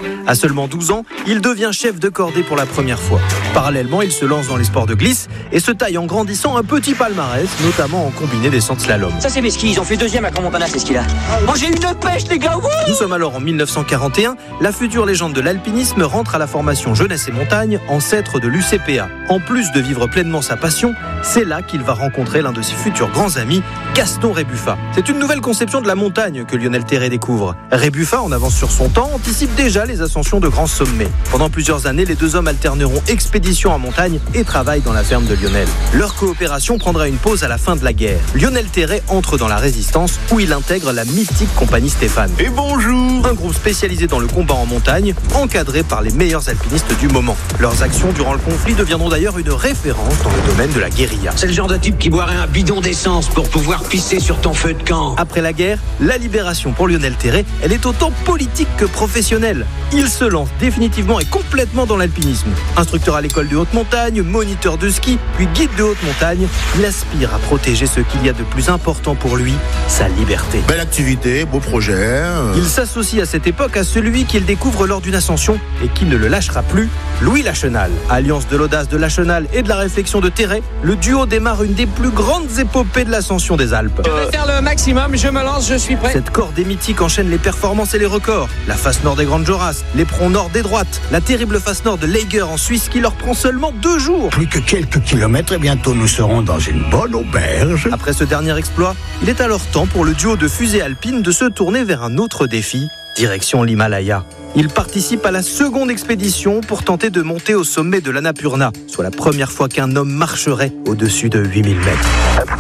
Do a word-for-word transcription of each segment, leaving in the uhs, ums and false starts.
À seulement douze ans, il devient chef de cordée pour la première fois. Parallèlement, il se lance dans les sports de glisse et se taille en grandissant un petit palmarès, notamment en combiné des cent slalom. Ça c'est mes skis, ils ont fait deuxième à Crans-Montparnasse, c'est ce qu'il a. Oh, j'ai une pêche les gars. Wouh. Nous sommes alors en mille neuf cent quarante et un, la future légende de l'alpinisme rentre à la formation Jeunesse et Montagne, ancêtre de l'U C P A. En plus de vivre pleinement sa passion, c'est là qu'il va rencontrer l'un de ses futurs grands amis, Gaston Rébuffat. C'est une nouvelle conception de la montagne que Lionel Terray découvre. Rébuffat, en avance sur son temps, anticipe déjà les ascensions de grands sommets. Pendant plusieurs années, les deux hommes alterneront expédition en montagne et travail dans la ferme de Lionel. Leur coopération prendra une pause à la fin de la guerre. Lionel Terray entre dans la résistance où il intègre la mythique compagnie Stéphane. Et bonjour! Un groupe spécialisé dans le combat en montagne, encadré par les meilleurs alpinistes du moment. Leurs actions durant le conflit deviendront d'ailleurs une référence dans le domaine de la guérilla. C'est le genre de type qui boirait un bidon d'essence pour pouvoir pisser sur ton feu de camp. Après la guerre, la libération pour Lionel Terray, elle est autant politique que professionnelle. Il se lance définitivement et complètement dans l'alpinisme. Instructeur à l'école de haute montagne, moniteur de ski, puis guide de haute montagne, il aspire à protéger ce qu'il y a de plus important pour lui, sa liberté. Belle activité, beau projet. Euh... Il s'associe à cette époque à celui qu'il découvre lors d'une ascension et qui ne le lâchera plus, Louis Lachenal. Alliance de l'audace de Lachenal et de la réflexion de Terray, le duo démarre une des plus grandes épopées de l'ascension des Alpes. Je vais faire le maximum, je me lance, je suis prêt. Cette cordée mythique enchaîne les performances et les records. La face nord des Grandes Jorasses, l'éperon nord des Droites, la terrible face nord de Laeger en Suisse qui leur prend seulement deux jours. Plus que quelques kilomètres et bientôt nous serons dans une bonne auberge. Après ce dernier exploit, il est alors temps pour le duo de fusées alpines de se tourner vers un autre défi, direction l'Himalaya. Il participe à la seconde expédition pour tenter de monter au sommet de l'Annapurna, soit la première fois qu'un homme marcherait au-dessus de huit mille mètres.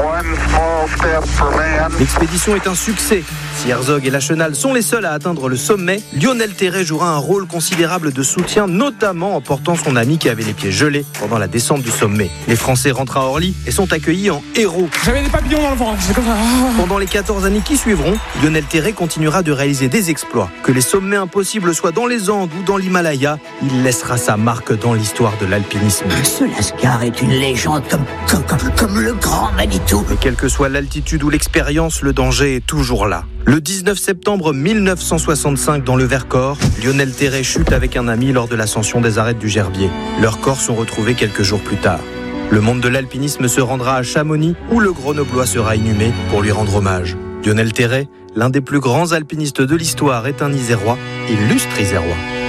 L'expédition est un succès. Si Herzog et Lachenal sont les seuls à atteindre le sommet, Lionel Terray jouera un rôle considérable de soutien, notamment en portant son ami qui avait les pieds gelés pendant la descente du sommet. Les Français rentrent à Orly et sont accueillis en héros. J'avais des papillons dans le ventre, c'est comme ça. Pendant les quatorze années qui suivront, Lionel Terray continuera de réaliser des exploits. Que les sommets impossibles soient dans les Andes ou dans l'Himalaya, il laissera sa marque dans l'histoire de l'alpinisme. Ce Lascar est une légende comme, comme, comme, comme le grand Manitou. Mais quelle que soit l'altitude ou l'expérience, le danger est toujours là. Le dix-neuf septembre mille neuf cent soixante-cinq, dans le Vercors, Lionel Terray chute avec un ami lors de l'ascension des arêtes du Gerbier. Leurs corps sont retrouvés quelques jours plus tard. Le monde de l'alpinisme se rendra à Chamonix, où le Grenoblois sera inhumé pour lui rendre hommage. Lionel Terray, l'un des plus grands alpinistes de l'histoire, est un Isérois, illustre Isérois.